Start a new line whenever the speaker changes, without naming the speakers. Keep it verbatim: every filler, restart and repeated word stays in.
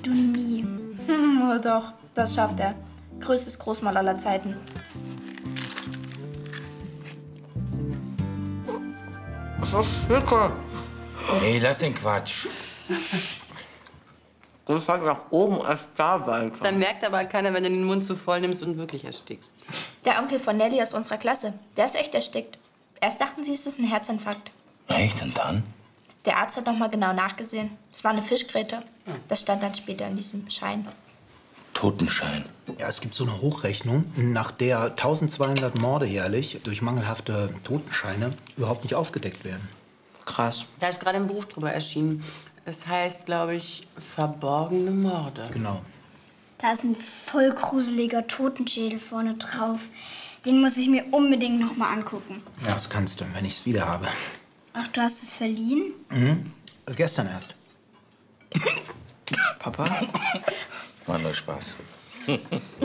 schaffst du nie.
Hm, oh doch, das schafft er. Größtes Großmal aller Zeiten.
Das ist lecker.
Hey, lass den Quatsch.
Das hat nach oben als da war.
Dann merkt aber keiner, wenn du den Mund zu voll nimmst und wirklich erstickst.
Der Onkel von Nelly aus unserer Klasse, der ist echt erstickt. Erst dachten sie, es ist ein Herzinfarkt.
Echt? Und dann?
Der Arzt hat noch mal genau nachgesehen. Es war eine Fischgräte. Das stand dann später in diesem Schein.
Totenschein.
Ja, es gibt so eine Hochrechnung, nach der eintausendzweihundert Morde jährlich durch mangelhafte Totenscheine überhaupt nicht aufgedeckt werden.
Krass.
Da ist gerade ein Buch drüber erschienen. Es heißt, glaube ich, Verborgene Morde.
Genau.
Da ist ein voll gruseliger Totenschädel vorne drauf. Den muss ich mir unbedingt noch mal angucken.
Ja, das kannst du, wenn ich es wieder habe.
Ach, du hast es verliehen?
Mhm. Gestern erst.
Papa?
War nur Spaß.